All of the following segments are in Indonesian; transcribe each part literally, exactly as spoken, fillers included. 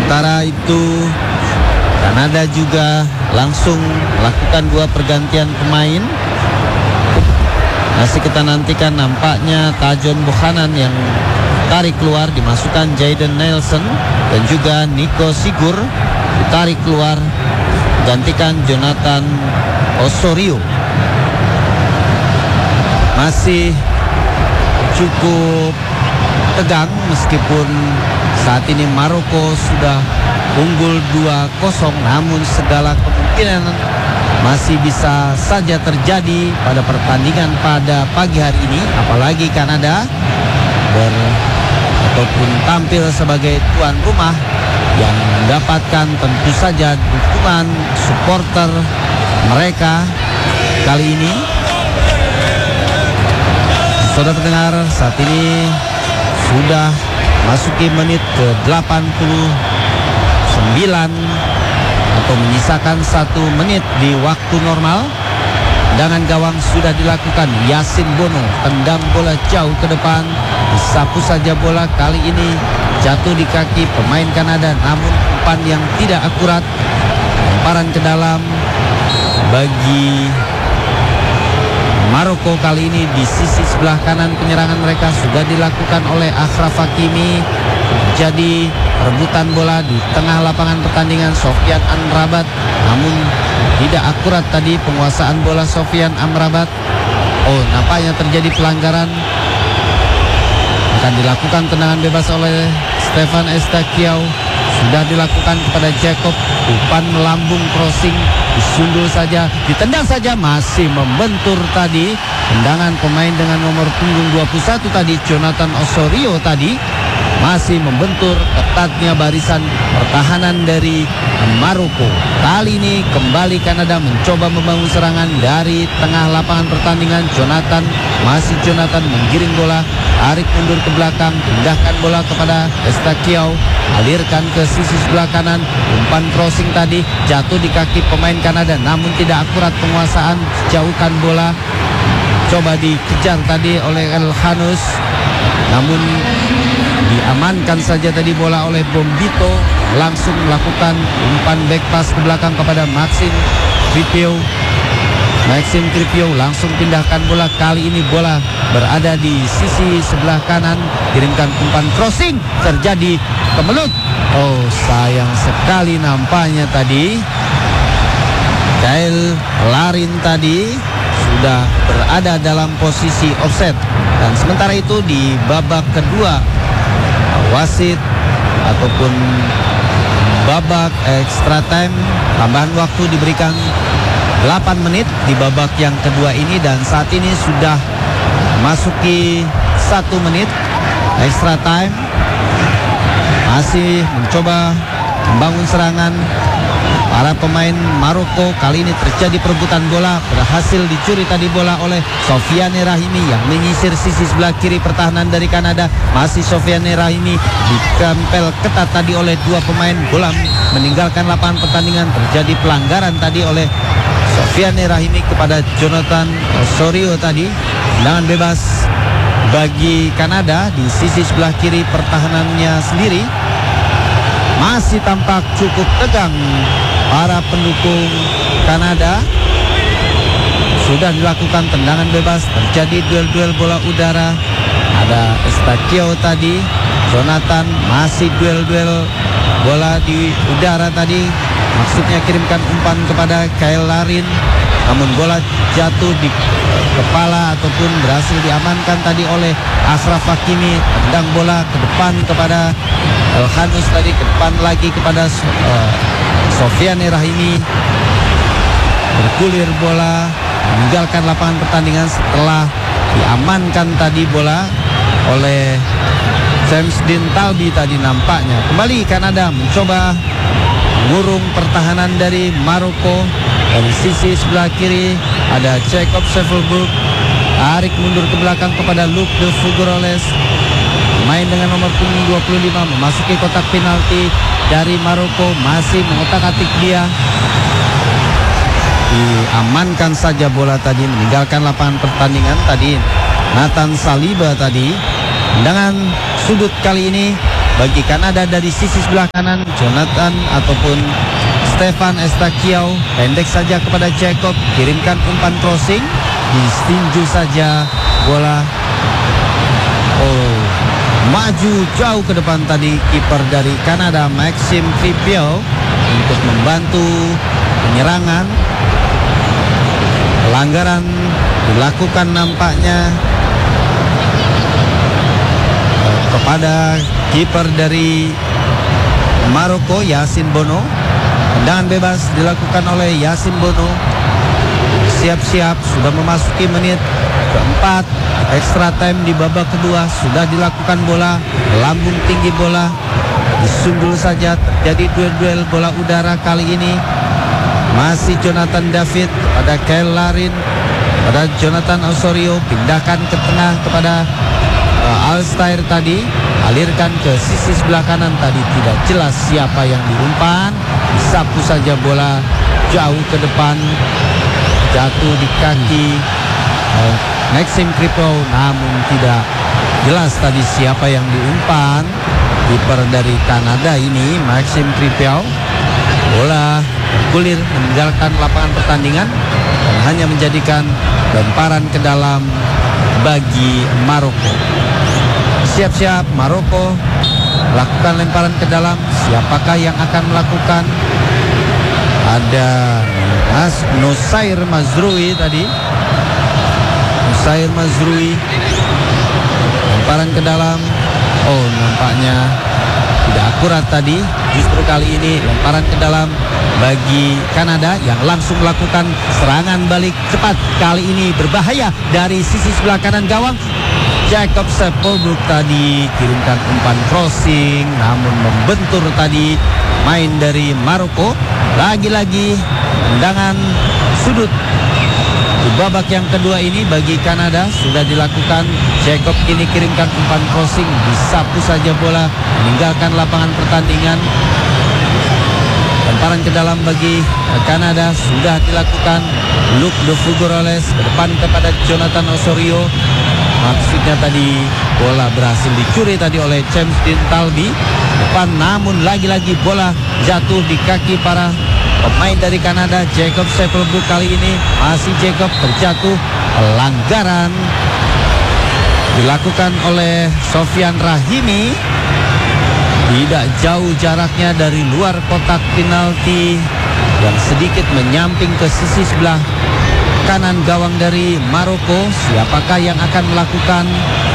Sementara itu Kanada juga langsung melakukan dua pergantian pemain. Masih kita nantikan nampaknya Tajon Buchanan yang tarik keluar, dimasukkan Jayden Nelson dan juga Nico Sigur ditarik keluar, gantikan Jonathan Osorio. Masih cukup tegang meskipun saat ini Maroko sudah unggul dua kosong, namun segala kemungkinan masih bisa saja terjadi pada pertandingan pada pagi hari ini, apalagi Kanada ber ataupun tampil sebagai tuan rumah yang mendapatkan tentu saja dukungan supporter mereka kali ini. Saudara pendengar, saat ini sudah masuki menit ke delapan puluh sembilan atau menyisakan satu menit di waktu normal. Tendangan gawang sudah dilakukan. Yasin Bono tendang bola jauh ke depan, disapu saja bola, kali ini jatuh di kaki pemain Kanada, namun umpan yang tidak akurat. Lemparan ke dalam bagi Maroko kali ini di sisi sebelah kanan penyerangan mereka sudah dilakukan oleh Achraf Hakimi. Jadi rebutan bola di tengah lapangan pertandingan Sofyan Amrabat, namun tidak akurat tadi penguasaan bola Sofyan Amrabat. Oh, nampaknya terjadi pelanggaran. Akan dilakukan tendangan bebas oleh Stefan Estaquiao. Sudah dilakukan kepada Jacob. Umpan melambung, crossing, disundul saja, ditendang saja, masih membentur tadi. Tendangan pemain dengan nomor punggung dua puluh satu tadi, Jonathan Osorio tadi, masih membentur ketatnya barisan pertahanan dari Maroko. Kali ini kembali Kanada mencoba membangun serangan dari tengah lapangan pertandingan. Jonathan, masih Jonathan menggiring bola, tarik mundur ke belakang, pindahkan bola kepada Estaquiao, alirkan ke sisi sebelah kanan. Umpan crossing tadi jatuh di kaki pemain Kanada, namun tidak akurat penguasaan, jauhkan bola. Coba dikejar tadi oleh El Hanus, namun diamankan saja tadi bola oleh Bombito. Langsung melakukan umpan back pass ke belakang kepada Maxime Trippier. Maxime Trippier langsung pindahkan bola, kali ini bola berada di sisi sebelah kanan, kirimkan umpan crossing, terjadi kemelut. Oh, sayang sekali nampaknya tadi Kyle Larin tadi sudah berada dalam posisi offset. Dan sementara itu di babak kedua, wasit ataupun babak extra time, tambahan waktu diberikan delapan menit di babak yang kedua ini, dan saat ini sudah masuki satu menit extra time. Masih mencoba membangun serangan para pemain Maroko. Kali ini terjadi perebutan bola, berhasil dicuri tadi bola oleh Sofiane Rahimi yang menyisir sisi sebelah kiri pertahanan dari Kanada. Masih Sofiane Rahimi dikempel ketat tadi oleh dua pemain, bola meninggalkan lapangan pertandingan. Terjadi pelanggaran tadi oleh Sofiane Rahimi kepada Jonathan Osorio tadi. Tendangan bebas bagi Kanada di sisi sebelah kiri pertahanannya sendiri. Masih tampak cukup tegang para pendukung Kanada. Sudah dilakukan tendangan bebas, terjadi duel-duel bola udara. Ada Estaquiao tadi, Jonathan, masih duel-duel bola di udara tadi. Maksudnya kirimkan umpan kepada Kyle Larin, namun bola jatuh di kepala ataupun berhasil diamankan tadi oleh Achraf Hakimi. Tendang bola ke depan kepada El Hanus tadi, ke depan lagi kepada uh, Sofiane Rahimi. Bergulir bola, meninggalkan lapangan pertandingan setelah diamankan tadi bola oleh James Dean Talbi tadi nampaknya. Kembali Kanada mencoba mengurung pertahanan dari Maroko. Dari sisi sebelah kiri ada Jacob Sevelbroek, tarik mundur ke belakang kepada Luc de Fougeroles. Main dengan nomor punggung dua puluh lima memasuki kotak penalti dari Maroko, masih mengotak-atik dia. Diamankan saja bola tadi, meninggalkan lapangan pertandingan tadi Nathan Saliba tadi. Tendangan sudut kali ini bagi Kanada dari sisi sebelah kanan. Jonathan ataupun Stefan Estaquiao pendek saja kepada Jacob, kirimkan umpan crossing, ditinju saja bola. Oh, maju jauh ke depan tadi kiper dari Kanada Maxime Crepeau untuk membantu penyerangan. Pelanggaran dilakukan nampaknya kepada kiper dari Maroko Yasin Bono. Tendangan bebas dilakukan oleh Yasin Bono. Siap-siap sudah memasuki menit keempat. Extra time di babak kedua sudah dilakukan bola. Lambung tinggi bola. Disundul saja, terjadi duel-duel bola udara kali ini. Masih Jonathan David pada Kyle Larin, pada Jonathan Osorio, pindahkan ke tengah kepada uh, Alstair tadi, alirkan ke sisi sebelah kanan tadi, tidak jelas siapa yang diumpan, disapu saja bola jauh ke depan, jatuh di kaki uh, Maxime Crepeau, namun tidak jelas tadi siapa yang diumpan. Kiper dari Kanada ini Maxime Crepeau, bola bergulir meninggalkan lapangan pertandingan dan hanya menjadikan lemparan ke dalam bagi Maroko. Siap-siap Maroko lakukan lemparan ke dalam. Siapakah yang akan melakukan? Ada Mas Nusair Mazrui tadi. Nusair Mazrui lemparan ke dalam. Oh, nampaknya tidak akurat tadi. Justru kali ini lemparan ke dalam bagi Kanada yang langsung melakukan serangan balik cepat. Kali ini berbahaya dari sisi sebelah kanan gawang. Jacob Sepelbrook tadi kirimkan umpan crossing, namun membentur tadi main dari Maroko. Lagi-lagi tendangan sudut di babak yang kedua ini bagi Kanada sudah dilakukan. Jacob ini kirimkan umpan crossing, disapu saja bola, meninggalkan lapangan pertandingan. Lemparan ke dalam bagi Kanada sudah dilakukan. Luke de Figueroles ke depan kepada Jonathan Osorio. Maksudnya tadi bola berhasil dicuri tadi oleh James Dean Talby depan, namun lagi-lagi bola jatuh di kaki para pemain dari Kanada. Jacob Sepelbrook kali ini masih Jacob terjatuh. Pelanggaran dilakukan oleh Sofian Rahimi. Tidak jauh jaraknya dari luar kotak penalti yang sedikit menyamping ke sisi sebelah kanan gawang dari Maroko. Siapakah yang akan melakukan?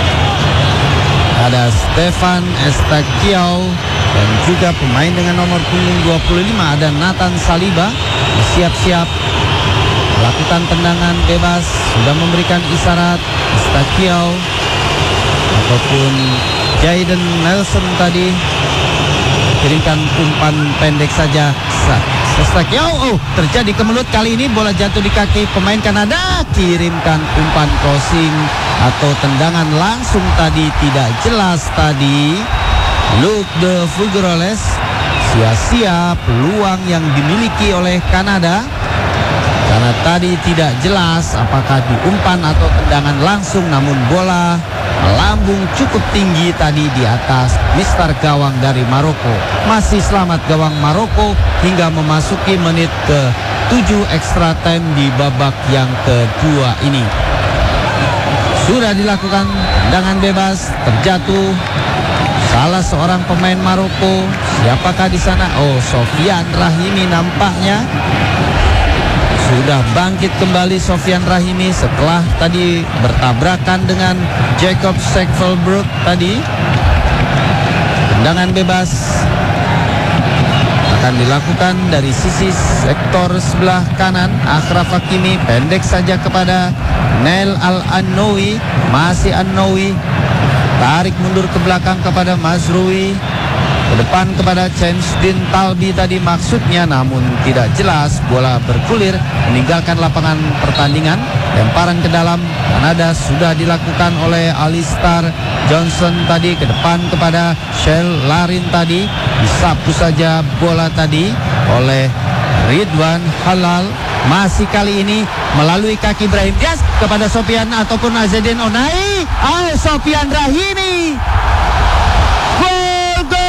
Ada Stefan Estaquiao dan juga pemain dengan nomor punggung dua puluh lima ada Nathan Saliba. Siap-siap melakukan tendangan bebas, sudah memberikan isyarat Estaquiao ataupun Jayden Nelson tadi kirimkan umpan pendek saja. Estaquiao, oh, terjadi kemelut kali ini, bola jatuh di kaki pemain Kanada. Kirimkan umpan crossing atau tendangan langsung tadi, tidak jelas tadi. Luke de Figueroles, sia-sia peluang yang dimiliki oleh Kanada karena tadi tidak jelas apakah diumpan atau tendangan langsung, namun bola melambung cukup tinggi tadi di atas mister gawang dari Maroko. Masih selamat gawang Maroko hingga memasuki menit ke tujuh extra time di babak yang kedua ini. Sudah dilakukan tendangan bebas, terjatuh salah seorang pemain Maroko. Siapakah di sana? Oh, Sofian Rahimi nampaknya. Sudah bangkit kembali Sofian Rahimi setelah tadi bertabrakan dengan Jacob Sepelbrook tadi. Tendangan bebas akan dilakukan dari sisi sektor sebelah kanan. Achraf Hakimi pendek saja kepada Nail Al-Annoui. Masih Annoui, tarik mundur ke belakang kepada Mazrui, ke depan kepada James Dean Talby tadi maksudnya, namun tidak jelas. Bola bergulir meninggalkan lapangan pertandingan. Lemparan ke dalam Kanada sudah dilakukan oleh Alistair Johnson tadi, ke depan kepada Shell Larin tadi, disapu saja bola tadi oleh Ridwan Halal. Masih kali ini melalui kaki Brahim Diaz kepada Sofian ataupun Azedin Onai. Oh, Sofian Rahimi. Gol, gol!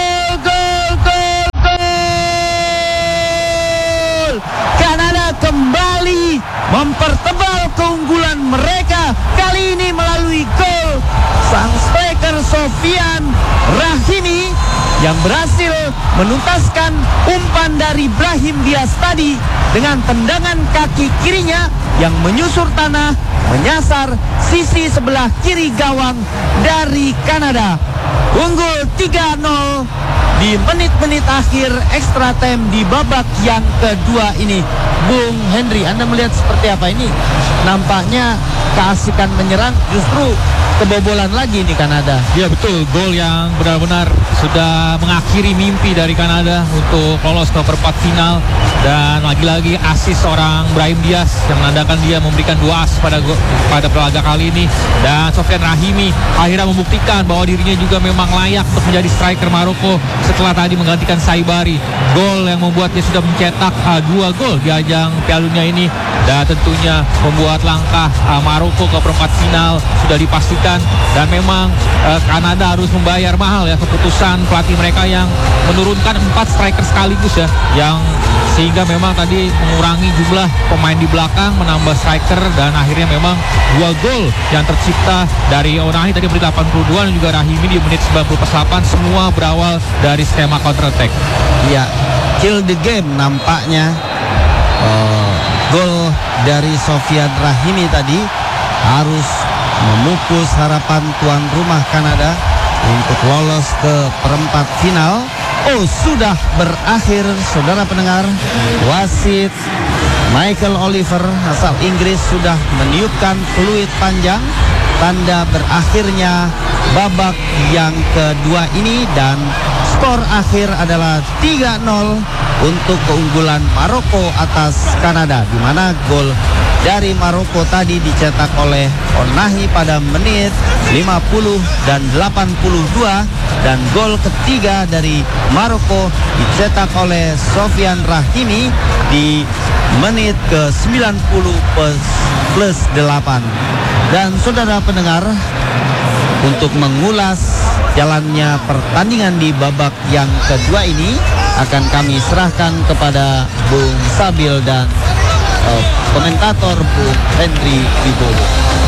mempertebal keunggulan mereka kali ini melalui gol sang striker Sofyan Rahimi yang berhasil menuntaskan umpan dari Brahim Diaz tadi dengan tendangan kaki kirinya yang menyusur tanah menyasar sisi sebelah kiri gawang dari Kanada. Unggul tiga nol di menit-menit akhir extra time di babak yang kedua ini. Bung Henry, Anda melihat seperti apa ini? Nampaknya keasikan menyerang justru kebobolan lagi nih Kanada. Ya betul, gol yang benar-benar sudah mengakhiri mimpi dari Kanada untuk lolos ke perempat final. Dan lagi-lagi asis seorang Brahim Diaz yang menandakan dia memberikan dua as pada pada laga kali ini. Dan Sofyan Rahimi akhirnya membuktikan bahwa dirinya juga memang layak untuk menjadi striker Maroko setelah tadi menggantikan Saibari. Gol yang membuat dia sudah mencetak uh, dua gol di ajang Piala Dunia ini, dan tentunya membuat langkah uh, Maroko ke perempat final sudah dipastikan. Dan memang uh, Kanada harus membayar mahal ya keputusan pelatih mereka yang menurunkan empat striker sekaligus ya, yang sehingga memang tadi mengurangi jumlah pemain di belakang, menambah striker, dan akhirnya memang dua gol yang tercipta dari Onahi tadi menit delapan puluh dua dan juga Rahimi di menit sembilan puluh delapan semua berawal dari skema counter attack. Ya, kill the game nampaknya. Uh, gol dari Sofyan Rahimi tadi harus memupus harapan tuan rumah Kanada untuk lolos ke perempat final. Oh, sudah berakhir, saudara pendengar. Wasit Michael Oliver asal Inggris sudah meniupkan peluit panjang tanda berakhirnya babak yang kedua ini, dan skor akhir adalah tiga nol untuk keunggulan Maroko atas Kanada, di mana gol dari Maroko tadi dicetak oleh Onahi pada menit lima puluh dan delapan puluh dua, dan gol ketiga dari Maroko dicetak oleh Sofyan Rahimi di menit ke sembilan puluh plus delapan. Dan saudara pendengar, untuk mengulas jalannya pertandingan di babak yang kedua ini akan kami serahkan kepada Bung Sabil dan uh, komentator Bung Henry Wibowo.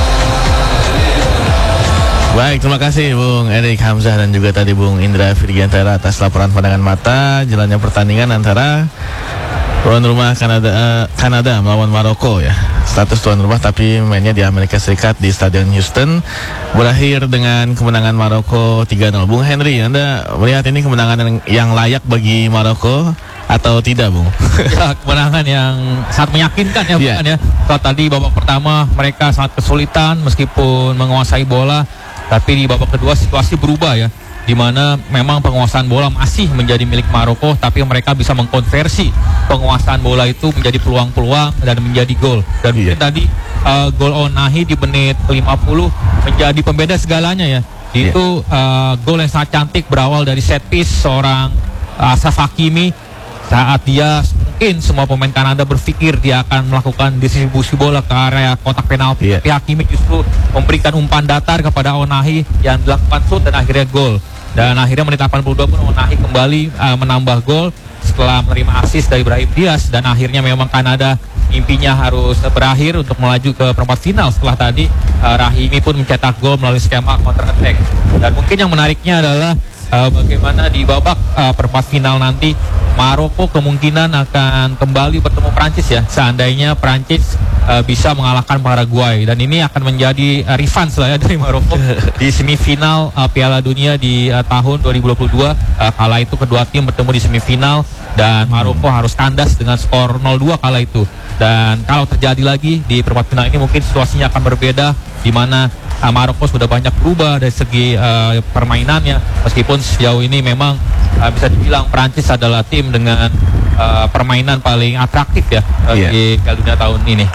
Baik, terima kasih Bung Erik Hamzah dan juga tadi Bung Indra Firgiantara atas laporan pandangan mata jalannya pertandingan antara tuan rumah Kanada uh, Kanada melawan Maroko ya. Status tuan rumah tapi mainnya di Amerika Serikat di Stadion Houston, berakhir dengan kemenangan Maroko tiga nol. Bung Henry, Anda melihat ini kemenangan yang, yang layak bagi Maroko atau tidak, Bung? Ya, kemenangan yang sangat meyakinkan ya, yeah. bukan ya. Kalau tadi babak pertama mereka sangat kesulitan meskipun menguasai bola, tapi di babak kedua situasi berubah ya, di mana memang penguasaan bola masih menjadi milik Maroko, tapi mereka bisa mengkonversi penguasaan bola itu menjadi peluang-peluang dan menjadi gol. Dan yeah. mungkin tadi uh, gol Onahi di menit lima puluh menjadi pembeda segalanya ya. Yeah. Itu uh, gol yang sangat cantik berawal dari set piece seorang uh, Achraf Hakimi, saat dia mungkin semua pemain Kanada berpikir dia akan melakukan distribusi bola ke area kotak penalti, yeah. tapi Hakimi justru memberikan umpan datar kepada Onahi yang dilakukan shoot dan akhirnya gol. Dan akhirnya menit delapan puluh dua pun Onahi kembali uh, menambah gol setelah menerima assist dari Brahim Diaz, dan akhirnya memang Kanada mimpinya harus berakhir untuk melaju ke perempat final setelah tadi uh, Rahimi pun mencetak gol melalui skema counter attack. Dan mungkin yang menariknya adalah uh, bagaimana di babak uh, perempat final nanti Maroko kemungkinan akan kembali bertemu Prancis ya, seandainya Prancis uh, bisa mengalahkan Paraguay, dan ini akan menjadi uh, revenge lah ya dari Maroko di semifinal uh, Piala Dunia di uh, tahun dua ribu dua puluh dua. Uh, kala itu kedua tim bertemu di semifinal dan Maroko harus kandas dengan skor nol dua kala itu. Dan kalau terjadi lagi di perempat final ini mungkin situasinya akan berbeda, di mana uh, Maroko sudah banyak berubah dari segi uh, permainannya, meskipun sejauh ini memang uh, bisa dibilang Prancis adalah tim dengan uh, permainan paling atraktif ya uh, yeah. di Piala Dunia tahun ini.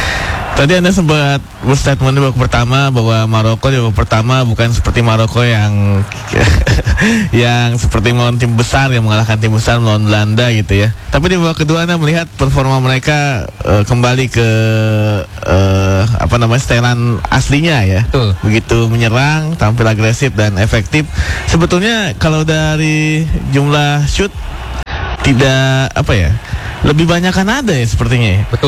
Tadi Anda sempat berstatement di babak pertama bahwa Maroko di babak pertama bukan seperti Maroko yang yang seperti melawan tim besar, yang mengalahkan tim besar melawan Belanda gitu ya. Tapi di babak kedua Anda melihat performa mereka uh, kembali ke uh, apa namanya setelan aslinya ya. Betul. Begitu menyerang, tampil agresif dan efektif. Sebetulnya kalau dari jumlah shoot tidak apa ya, lebih banyak Kanada ya sepertinya ya. Betul.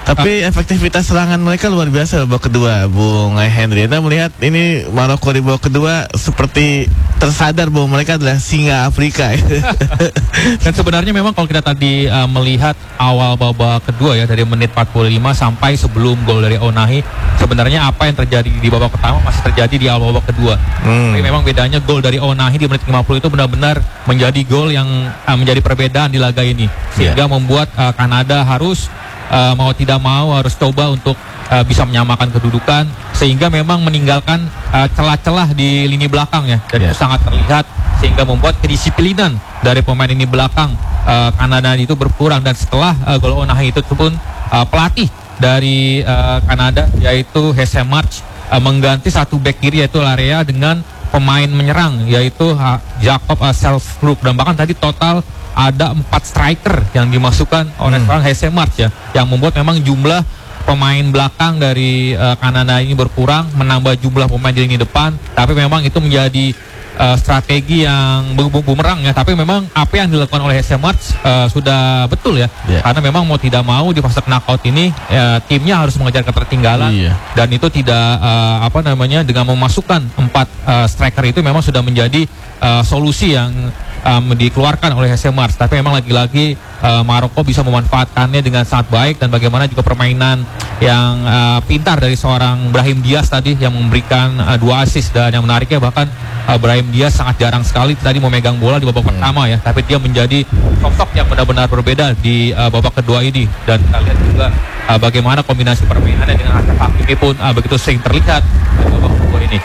Tapi efektivitas serangan mereka luar biasa babak kedua, Bung Henry. Anda melihat ini Maroko di babak kedua seperti tersadar bahwa mereka adalah singa Afrika. Dan sebenarnya memang kalau kita tadi uh, melihat awal babak kedua ya, dari menit empat puluh lima sampai sebelum gol dari Ounahi, sebenarnya apa yang terjadi di babak pertama masih terjadi di awal babak kedua. Hmm. Tapi memang bedanya gol dari Ounahi di menit lima puluh itu benar-benar menjadi gol yang uh, menjadi perbedaan di laga ini, sehingga yeah. membuat uh, Kanada harus Uh, mau tidak mau harus coba untuk uh, bisa menyamakan kedudukan, sehingga memang meninggalkan uh, celah-celah di lini belakang ya, dan yeah. itu sangat terlihat, sehingga membuat kedisiplinan dari pemain lini belakang uh, Kanada itu berkurang. Dan setelah uh, gol Ounahi itu pun uh, pelatih dari uh, Kanada yaitu Jesse March uh, mengganti satu bek kiri yaitu Larea dengan pemain menyerang yaitu uh, Jacob uh, Selfbrook, dan bahkan tadi total ada empat striker yang dimasukkan oleh hmm. seorang Jesse March ya, yang membuat memang jumlah pemain belakang dari uh, Kanada ini berkurang, menambah jumlah pemain di lini depan. Tapi memang itu menjadi uh, strategi yang bumerang ya. Tapi memang apa yang dilakukan oleh Jesse March uh, sudah betul ya, yeah. karena memang mau tidak mau di fase knockout ini uh, timnya harus mengejar ketertinggalan, yeah. dan itu tidak uh, apa namanya dengan memasukkan empat uh, striker itu memang sudah menjadi uh, solusi yang Um, dikeluarkan oleh Jesse March. Tapi memang lagi-lagi uh, Maroko bisa memanfaatkannya dengan sangat baik, dan bagaimana juga permainan yang uh, pintar dari seorang Brahim Diaz tadi yang memberikan uh, dua assist. Dan yang menariknya bahkan uh, Brahim Diaz sangat jarang sekali tadi memegang bola di babak hmm. pertama ya, tapi dia menjadi sosok yang benar-benar berbeda di uh, babak kedua ini. Dan kita lihat juga uh, bagaimana kombinasi permainannya dengan Achraf Hakimi pun uh, begitu sering terlihat di babak kedua ini.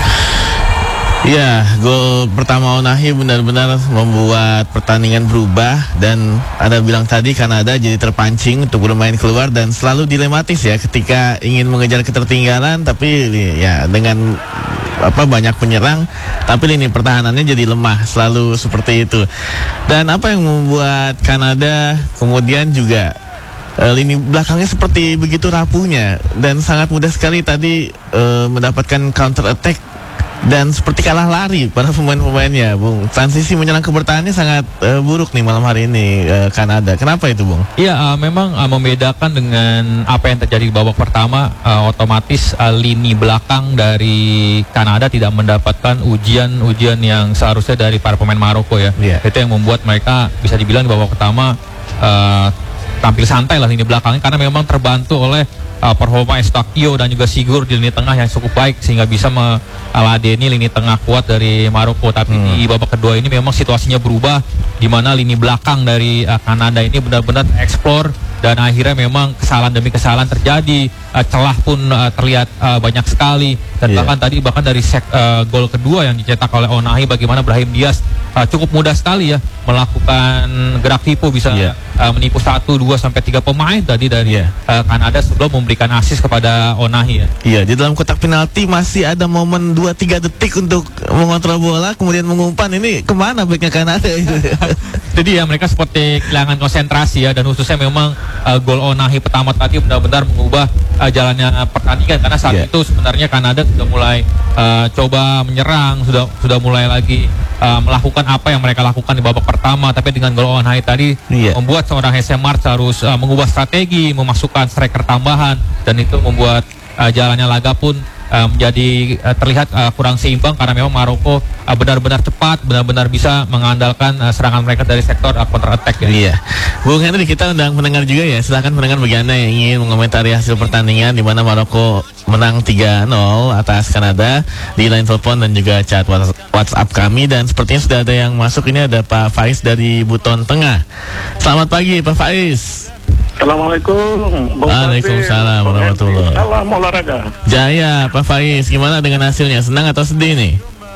Ya, gol pertama Ounahi benar-benar membuat pertandingan berubah, dan Anda bilang tadi Kanada jadi terpancing untuk bermain keluar dan selalu dilematis ya ketika ingin mengejar ketertinggalan, tapi ya dengan apa banyak penyerang tapi lini pertahanannya jadi lemah, selalu seperti itu. Dan apa yang membuat Kanada kemudian juga uh, lini belakangnya seperti begitu rapuhnya dan sangat mudah sekali tadi uh, mendapatkan counter attack dan seperti kalah lari para pemain-pemainnya, Bung. Transisi menyerang ke bertahannya sangat uh, buruk nih malam hari ini uh, Kanada. Kenapa itu, Bung? Iya, uh, memang uh, membedakan dengan apa yang terjadi di babak pertama. Uh, otomatis uh, lini belakang dari Kanada tidak mendapatkan ujian-ujian yang seharusnya dari para pemain Maroko ya. Yeah. Itu yang membuat mereka bisa dibilang di babak pertama uh, tampil santai lah lini belakangnya, karena memang terbantu oleh Uh, performa Eustáquio dan juga Sigur di lini tengah yang cukup baik, sehingga bisa meladeni lini tengah kuat dari Maroko. Tapi hmm. di babak kedua ini memang situasinya berubah, di mana lini belakang dari uh, Kanada ini benar-benar eksplor, dan akhirnya memang kesalahan demi kesalahan terjadi. Uh, celah pun uh, terlihat uh, banyak sekali, dan yeah. bahkan tadi bahkan dari sek, uh, gol kedua yang dicetak oleh Ounahi, bagaimana Brahim Diaz uh, cukup mudah sekali ya melakukan gerak tipu, bisa yeah. uh, menipu satu, dua sampai tiga pemain tadi dari yeah. uh, Kanada sebelum memberikan asis kepada Ounahi ya. Iya, di dalam kotak penalti masih ada momen dua tiga detik untuk mengontrol bola, kemudian mengumpan. Ini kemana backnya Kanada itu? Jadi ya mereka seperti kehilangan konsentrasi ya, dan khususnya memang uh, gol Ounahi pertama tadi benar-benar mengubah uh, jalannya pertandingan, karena saat yeah. itu sebenarnya Kanada sudah mulai uh, coba menyerang, sudah sudah mulai lagi uh, melakukan apa yang mereka lakukan di babak pertama, tapi dengan gol Ounahi tadi yeah. membuat seorang Jesse March harus uh, mengubah strategi, memasukkan striker tambahan, dan itu membuat uh, jalannya laga pun uh, menjadi uh, terlihat uh, kurang seimbang, karena memang Maroko uh, benar-benar cepat, benar-benar bisa mengandalkan uh, serangan mereka dari sektor uh, counter attack ya. Iya. Bung Henry, kita undang pendengar juga ya. Silakan pendengar bagi Anda yang ingin mengomentari hasil pertandingan di mana Maroko menang tiga nol atas Kanada di line telepon dan juga chat WhatsApp kami. Dan sepertinya sudah ada yang masuk. Ini ada Pak Faiz dari Buton Tengah. Selamat pagi Pak Faiz. Assalamualaikum. Waalaikumsalam warahmatullahi. Salam olahraga. Jaya Pak Faiz, gimana dengan hasilnya? Senang atau sedih nih?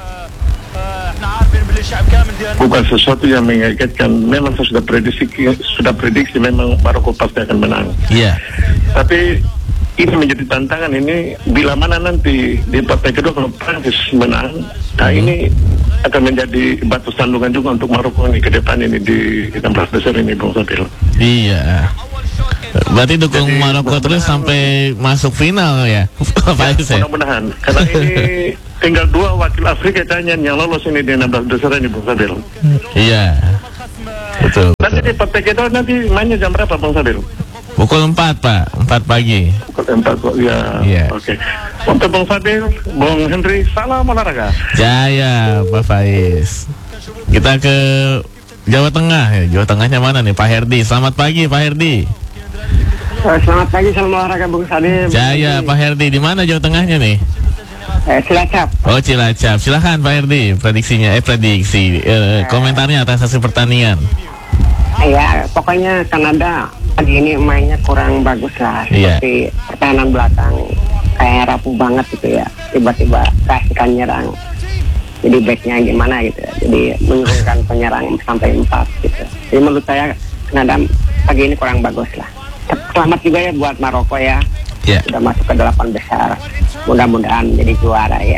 Bukan sesuatu yang mengagetkan. Memang saya sudah prediksi, sudah prediksi memang Maroko pasti akan menang. Iya. Yeah. Tapi ini menjadi tantangan ini bila mana nanti di partai kedua kalau Prancis menang, nah hmm. ini akan menjadi batu sandungan juga untuk Maroko ini ke depan ini di enam belas besar ini, Bung Sabil. Iya. Berarti dukung Jadi, Maroko terus sampai masuk final ya, Pak ya, mudah-mudahan. Karena ini tinggal dua wakil Afrika tanya yang lolos ini di enam belas besar ini, Bung Sabil. Iya. Betul. Nanti betul. Di partai kedua nanti mainnya jam berapa, Bung Sabil? Pukul empat Pak, empat pagi. Pukul empat kok ya. Iya. Oke. Untuk Bang Fadil, Bang Henry, salam olahraga. Jaya Pak Faiz. Kita ke Jawa Tengah ya. Jawa Tengahnya mana nih Pak Herdi? Selamat pagi Pak Herdi. Selamat pagi, salam olahraga Bung Salim. Jaya Pak Herdi, di mana Jawa Tengahnya nih? Eh, Cilacap. Oh Cilacap, silahkan Pak Herdi prediksinya, eh prediksi, eh, komentarnya atas hasil pertandingan. Ya, pokoknya Kanada pagi ini mainnya kurang bagus lah. Iya. Seperti pertahanan belakang kayak rapuh banget gitu ya. Tiba-tiba kasihkan nyerang. Jadi backnya gimana gitu ya. Jadi menurunkan penyerang sampai empat gitu. Jadi menurut saya Kanada pagi ini kurang bagus lah. Selamat juga ya buat Maroko ya. Ya. Sudah masuk ke delapan besar. Mudah-mudahan jadi juara ya.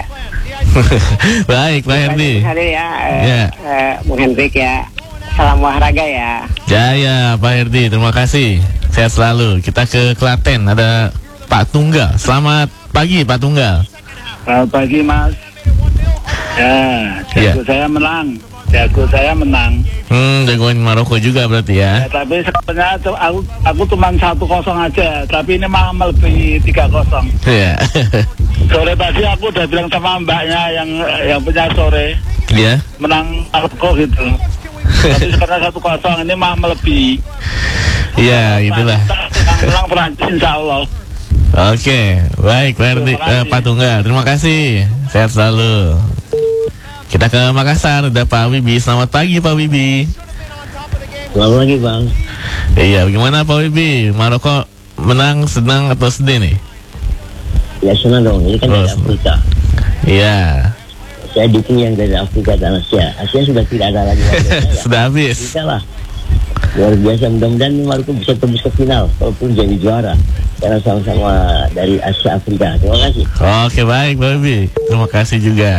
Baik Pak Herdi. Hari ya, eh, Ya. eh, Bung Hendrik ya. Salam olahraga ya. Jaya Pak Herdi, terima kasih. Sehat selalu. Kita ke Klaten, ada Pak Tunggal. Selamat pagi Pak Tunggal. Selamat pagi Mas. Ya, jago Iya. saya menang. Jago saya menang. Hmm, jagoan Maroko juga berarti ya. Ya, tapi sebenarnya tu- aku aku cuma satu kosong aja. Tapi ini malah melebihi tiga kosong. Iya. Sore tadi aku udah bilang sama mbaknya yang yang punya sore Iya. menang Maroko gitu. Tapi sekarang satu kosong ini malah melebihi. Iya, itulah. Menang menang Perancis Insya Allah. Oke, baik Pak Herdi, Terima kasih. eh, Pak Tunggal. Terima kasih. Sehat selalu. Kita ke Makassar, ada Pak Wibi. Selamat pagi Pak Wibi. Selamat pagi Bang. Iya, bagaimana Pak Wibi? Maroko menang, senang atau sedih nih? Ya senang dong, ini kan Oh, dari senang. Afrika. Iya, Saya dukung yang dari Afrika dan Asia. Asia sudah tidak ada lagi. ya. sudah habis. Afrika lah. Luar biasa, mudah-mudahan ini Maroko bisa tembus ke final walaupun jadi juara. Karena sama-sama dari Asia Afrika. Terima kasih. Oke, baik Pak Wibi. Terima kasih juga.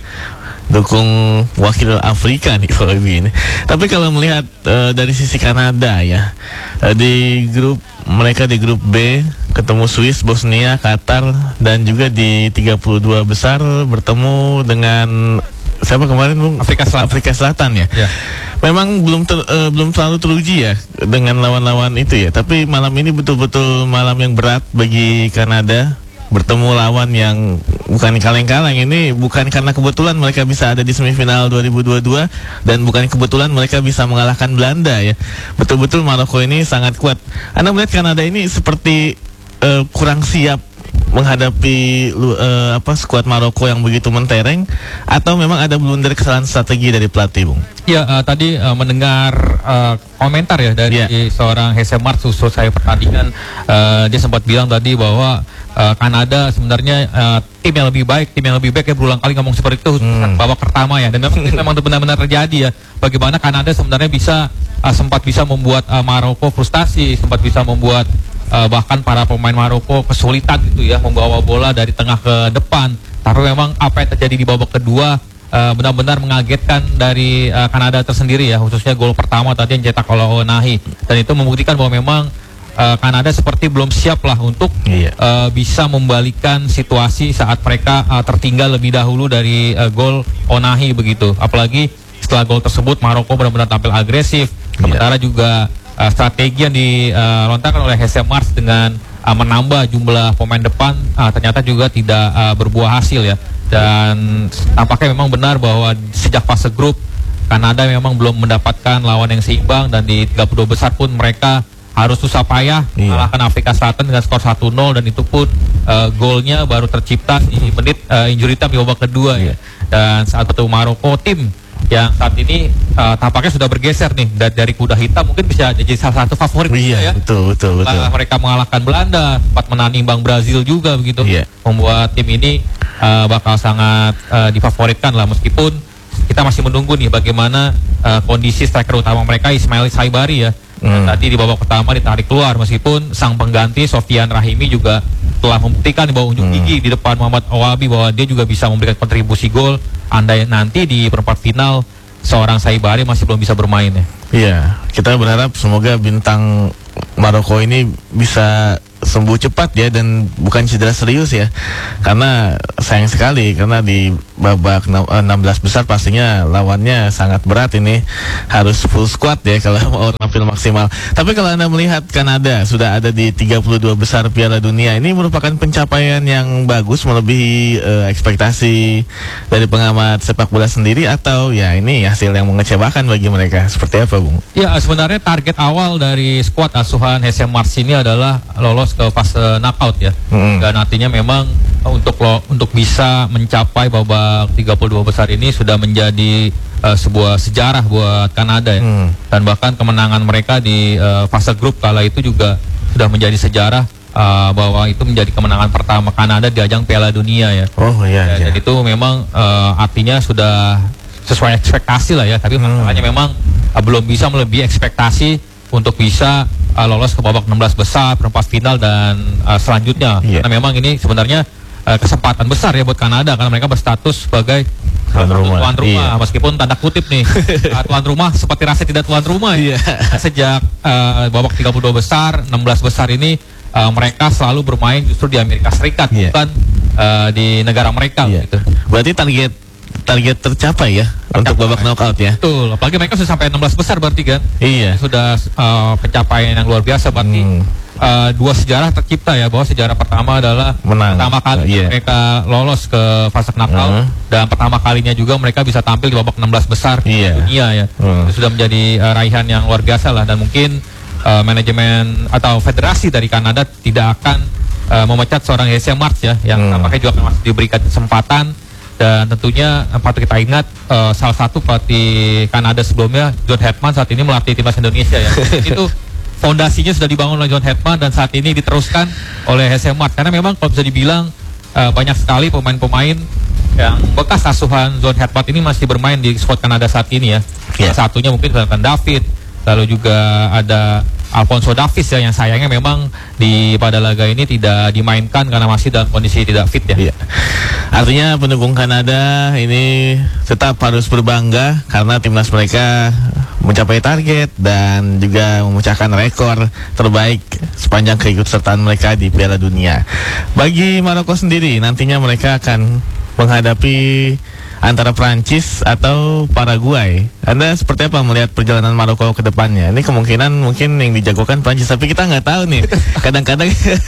Dukung wakil Afrika nih Pak Wibi ini. Tapi kalau melihat eh, dari sisi Kanada ya, eh, di grup mereka di grup B ketemu Swiss, Bosnia, Qatar, dan juga di tiga puluh dua besar bertemu dengan siapa kemarin Bung? Afrika Selatan. Afrika Selatan ya. Ya. Memang belum ter, eh, belum terlalu teruji ya dengan lawan-lawan itu ya. Tapi malam ini betul-betul malam yang berat bagi Kanada, bertemu lawan yang bukan kaleng-kaleng. Ini bukan karena kebetulan mereka bisa ada di semifinal dua ribu dua puluh dua dan bukan kebetulan mereka bisa mengalahkan Belanda ya. Betul-betul Maroko ini sangat kuat. Anda melihat Kanada ini seperti uh, kurang siap menghadapi uh, apa skuad Maroko yang begitu mentereng, atau memang ada blunder kesalahan strategi dari pelatih, Bung? Ya, uh, tadi uh, mendengar uh, komentar ya dari Ya. seorang Hesse Mars selesai pertandingan. Uh, dia sempat bilang tadi bahwa uh, Kanada sebenarnya uh, tim yang lebih baik, tim yang lebih baik ya, berulang kali ngomong seperti itu Hmm. babak pertama ya. Dan memang itu memang benar-benar terjadi ya. Bagaimana Kanada sebenarnya bisa uh, sempat bisa membuat uh, Maroko frustasi, sempat bisa membuat uh, bahkan para pemain Maroko kesulitan gitu ya membawa bola dari tengah ke depan. Tapi memang apa yang terjadi di babak kedua Uh, benar-benar mengagetkan dari uh, Kanada tersendiri ya, khususnya gol pertama tadi yang cetak oleh Onahi, dan itu membuktikan bahwa memang uh, Kanada seperti belum siap lah untuk Iya. uh, bisa membalikan situasi saat mereka uh, tertinggal lebih dahulu dari uh, gol Onahi begitu. Apalagi setelah gol tersebut Maroko benar-benar tampil agresif, sementara juga uh, strategi yang dilontarkan oleh Hesse Mars dengan uh, menambah jumlah pemain depan uh, ternyata juga tidak uh, berbuah hasil ya. Dan tampaknya memang benar bahwa sejak fase grup Kanada memang belum mendapatkan lawan yang seimbang, dan di tiga puluh dua besar pun mereka harus susah payah Iya. mengalahkan Afrika Selatan dengan skor satu nol, dan itu pun uh, golnya baru tercipta di menit uh, injury time di babak kedua ya. Dan saat bertemu Maroko, tim yang saat ini uh, tampaknya sudah bergeser nih da- dari kuda hitam, mungkin bisa jadi salah satu favorit Iya, ya. betul, betul, betul. Setelah mereka mengalahkan Belanda, sempat menahan imbang Brazil juga begitu, Iya. membuat tim ini uh, bakal sangat uh, difavoritkan lah, meskipun kita masih menunggu nih bagaimana uh, kondisi striker utama mereka Ismail Saibari ya. Hmm. Tadi di babak pertama ditarik keluar, meskipun sang pengganti Sofian Rahimi juga telah membuktikan di bawah unjuk Hmm. gigi di depan Muhammad Awabi bahwa dia juga bisa memberikan kontribusi gol. Andai nanti di perempat final seorang Saibari masih belum bisa bermain ya. Iya, kita berharap semoga bintang Maroko ini bisa sembuh cepat ya dan bukan cedera serius ya. Karena sayang sekali karena di babak enam belas besar pastinya lawannya sangat berat ini, harus full squad ya kalau mau tampil maksimal. Tapi kalau Anda melihat Kanada sudah ada di tiga puluh dua besar Piala Dunia, ini merupakan pencapaian yang bagus melebihi uh, ekspektasi dari pengamat sepak bola sendiri, atau ya ini hasil yang mengecewakan bagi mereka? Seperti apa, Bung? Ya, sebenarnya target awal dari skuad asuhan H S M Mars ini adalah lolos ke fase knockout ya. Hmm. Dan artinya memang untuk lo, untuk bisa mencapai babak tiga puluh dua besar ini sudah menjadi uh, sebuah sejarah buat Kanada ya. Hmm. Dan bahkan kemenangan mereka di uh, fase grup kala itu juga sudah menjadi sejarah, uh, bahwa itu menjadi kemenangan pertama Kanada di ajang Piala Dunia ya. Oh iya. Ya, iya. Dan itu memang uh, artinya sudah sesuai ekspektasi lah ya. Tapi hmm. makanya memang uh, belum bisa melebihi ekspektasi untuk bisa uh, lolos ke babak enam belas besar, perempat final dan uh, selanjutnya. Yeah. Karena memang ini sebenarnya uh, kesempatan besar ya buat Kanada karena mereka berstatus sebagai tuan rumah, tuan rumah. Iya. Meskipun tanda kutip nih uh, tuan rumah seperti rasa tidak tuan rumah ya. Sejak uh, babak tiga puluh dua besar, enam belas besar ini uh, mereka selalu bermain justru di Amerika Serikat, yeah. bukan uh, di negara mereka. Yeah. Gitu. Berarti target target tercapai ya tercapai. Untuk babak knockout ya. Betul, apalagi mereka sudah sampai enam belas besar berarti kan. Iya. Sudah uh, pencapaian yang luar biasa berarti. Hmm. Uh, dua sejarah tercipta ya, bahwa sejarah pertama adalah menang. Pertama kali yeah. mereka lolos ke fase knockout, uh-huh. dan pertama kalinya juga mereka bisa tampil di babak enam belas besar yeah. dunia ya. Uh. Itu sudah menjadi uh, raihan yang luar biasa lah, dan mungkin uh, manajemen atau federasi dari Kanada tidak akan uh, memecat seorang H S M Mars ya, yang hmm. tampaknya juga akan masih diberikan kesempatan. Dan tentunya patut kita ingat uh, salah satu pelatih Kanada sebelumnya, John Hetman, saat ini melatih timnas Indonesia ya. Itu fondasinya sudah dibangun oleh John Hetman dan saat ini diteruskan oleh H S M Mars. Karena memang kalau bisa dibilang uh, banyak sekali pemain-pemain yang bekas asuhan John Hetman ini masih bermain di squad Kanada saat ini ya. Yeah. Salah satunya mungkin Jonathan David, lalu juga ada Alfonso Davies ya, yang sayangnya memang di pada laga ini tidak dimainkan karena masih dalam kondisi tidak fit ya. Iya. Artinya pendukung Kanada ini tetap harus berbangga karena timnas mereka mencapai target dan juga memecahkan rekor terbaik sepanjang keikutsertaan mereka di Piala Dunia. Bagi Maroko sendiri, nantinya mereka akan menghadapi antara Prancis atau Paraguay. Anda seperti apa melihat perjalanan Maroko ke depannya? Ini kemungkinan mungkin yang dijagokan Prancis, tapi kita nggak tahu nih. Kadang-kadang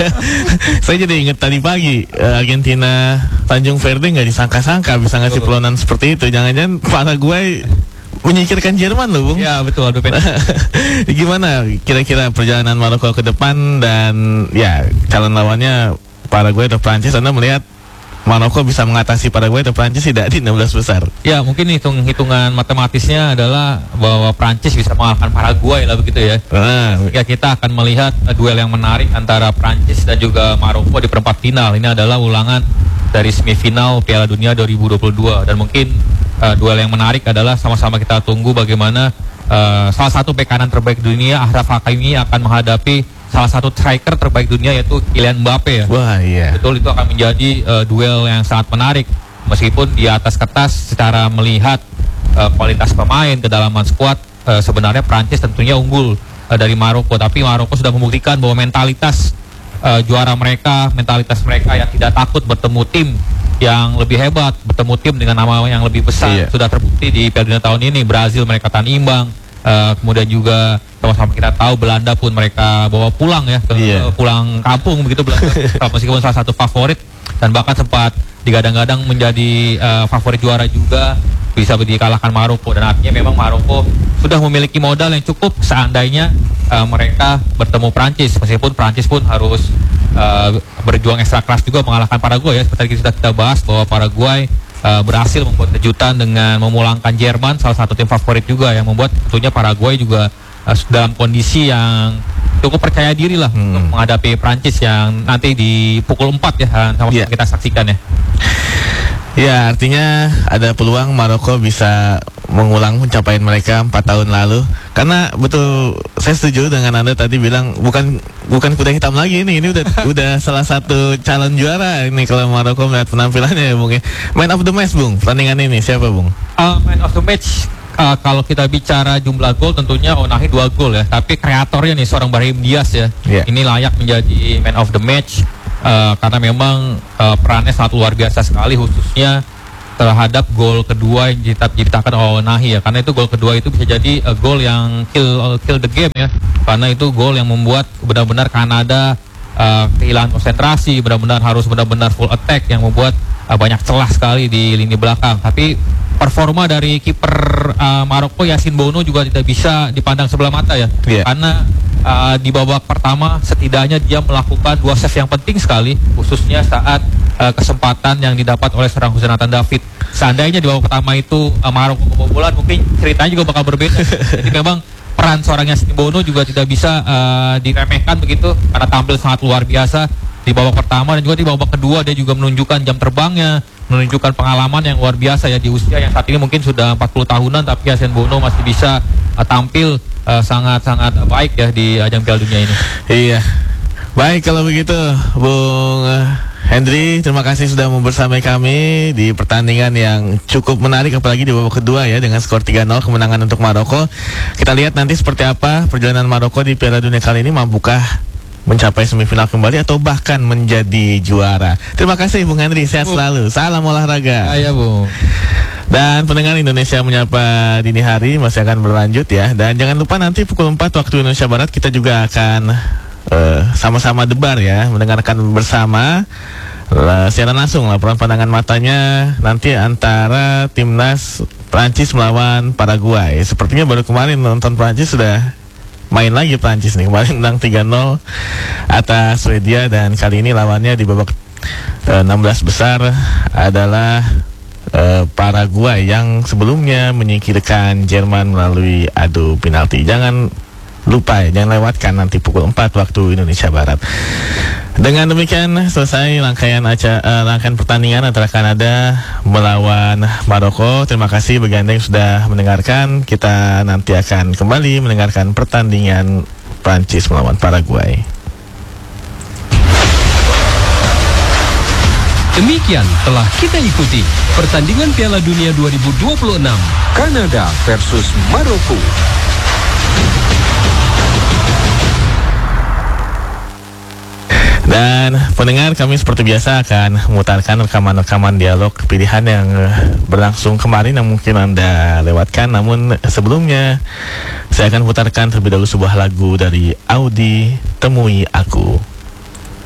saya jadi ingat tadi pagi Argentina Tanjung Verde nggak disangka-sangka bisa ngasih peluang seperti itu. Jangan-jangan Paraguay menyingkirkan Jerman loh, Bung. Ya betul, aduh. Gimana kira-kira perjalanan Maroko ke depan, dan ya calon lawannya Paraguay atau Prancis? Anda melihat Maroko bisa mengatasi Paraguay atau Prancis tidak di enam belas besar? Ya, mungkin hitung-hitungan matematisnya adalah bahwa Prancis bisa mengalahkan Paraguay lah begitu ya. Ah. Ya, kita akan melihat uh, duel yang menarik antara Prancis dan juga Maroko di perempat final. Ini adalah ulangan dari semifinal Piala Dunia dua ribu dua puluh dua, dan mungkin uh, duel yang menarik adalah sama-sama kita tunggu bagaimana uh, salah satu bek kanan terbaik dunia Achraf Hakimi akan menghadapi salah satu striker terbaik dunia, yaitu Kylian Mbappe ya. Wah iya. Betul, itu akan menjadi uh, duel yang sangat menarik. Meskipun di atas kertas secara melihat uh, kualitas pemain, kedalaman skuad, uh, sebenarnya Prancis tentunya unggul uh, dari Maroko. Tapi Maroko sudah membuktikan bahwa mentalitas uh, juara mereka, mentalitas mereka yang tidak takut bertemu tim yang lebih hebat, bertemu tim dengan nama yang lebih besar, iya. sudah terbukti di Piala Dunia tahun ini. Brazil mereka tahan imbang. Uh, kemudian juga sama-sama kita tahu Belanda pun mereka bawa pulang ya, ke, yeah. pulang kampung begitu Belanda, meskipun salah satu favorit dan bahkan sempat digadang-gadang menjadi uh, favorit juara juga, bisa dikalahkan Maroko. Dan artinya memang Maroko sudah memiliki modal yang cukup seandainya uh, mereka bertemu Prancis, meskipun Prancis pun harus uh, berjuang ekstra keras juga mengalahkan Paraguay ya, seperti sudah kita bahas bahwa Paraguay Uh, berhasil membuat kejutan dengan memulangkan Jerman, salah satu tim favorit juga, yang membuat tentunya Paraguay juga uh, dalam kondisi yang cukup percaya diri lah hmm. untuk menghadapi Prancis yang nanti di pukul empat ya, sama yeah. kita saksikan ya. Ya, artinya ada peluang Maroko bisa mengulang pencapaian mereka empat tahun lalu. Karena betul, saya setuju dengan Anda tadi bilang bukan bukan kuda hitam lagi ini. Ini udah udah salah satu calon juara ini kalau Maroko melihat penampilannya ya, Bung. Man of the match, Bung, pertandingan ini siapa, Bung? Uh, man of the match uh, kalau kita bicara jumlah gol tentunya Onahi dua gol ya, tapi kreatornya nih seorang Brahim Diaz ya, Yeah. ini layak menjadi man of the match uh, karena memang uh, perannya sangat luar biasa sekali, khususnya terhadap gol kedua yang diciptakan oleh Onahi ya, karena itu gol kedua itu bisa jadi uh, gol yang kill uh, kill the game ya, karena itu gol yang membuat benar-benar Kanada uh, kehilangan konsentrasi, benar-benar harus benar-benar full attack yang membuat uh, banyak celah sekali di lini belakang. Tapi performa dari kiper uh, Maroko Yasin Bono juga tidak bisa dipandang sebelah mata ya, Yeah. karena uh, di babak pertama setidaknya dia melakukan dua save yang penting sekali, khususnya saat uh, kesempatan yang didapat oleh seorang Husnatan David. Seandainya di babak pertama itu uh, Maroko kebobolan, mungkin ceritanya juga bakal berbeda. Jadi memang peran seorang Yasin Bono juga tidak bisa uh, diremehkan begitu, karena tampil sangat luar biasa di babak pertama, dan juga di babak kedua dia juga menunjukkan jam terbangnya, menunjukkan pengalaman yang luar biasa ya, di usia yang saat ini mungkin sudah empat puluh tahunan, tapi Yasin Bono masih bisa uh, tampil uh, sangat-sangat uh, baik ya di ajang Piala Dunia ini. Iya. Baik kalau begitu, Bung Hendry, terima kasih sudah membersamai kami di pertandingan yang cukup menarik, apalagi di babak kedua ya, dengan skor tiga nol kemenangan untuk Maroko. Kita lihat nanti seperti apa perjalanan Maroko di Piala Dunia kali ini, mampukah mencapai semifinal kembali atau bahkan menjadi juara. Terima kasih Bung Hendry, sehat selalu. Salam olahraga. Iya Bung. Dan pendengar Indonesia Menyapa Dini Hari masih akan berlanjut ya. Dan jangan lupa nanti pukul empat waktu Indonesia Barat kita juga akan uh, sama-sama debar ya, mendengarkan bersama uh, siaran langsung laporan pandangan matanya nanti antara timnas Prancis melawan Paraguay. Sepertinya baru kemarin nonton Prancis sudah main lagi Prancis nih, kemarin menang tiga nol atas Swedia, dan kali ini lawannya di babak uh, enam belas besar adalah uh, Paraguay yang sebelumnya menyingkirkan Jerman melalui adu penalti. Jangan lupa ya, jangan lewatkan nanti pukul empat waktu Indonesia Barat. Dengan demikian selesai rangkaian acara uh, rangkaian pertandingan antara Kanada melawan Maroko. Terima kasih bagi Anda yang sudah mendengarkan. Kita nanti akan kembali mendengarkan pertandingan Prancis melawan Paraguay. Demikian telah kita ikuti pertandingan Piala Dunia dua ribu dua puluh enam Kanada versus Maroko. Dan pendengar, kami seperti biasa akan memutarkan rekaman-rekaman dialog pilihan yang berlangsung kemarin yang mungkin Anda lewatkan. Namun sebelumnya saya akan putarkan terlebih dahulu sebuah lagu dari Audi, Temui Aku.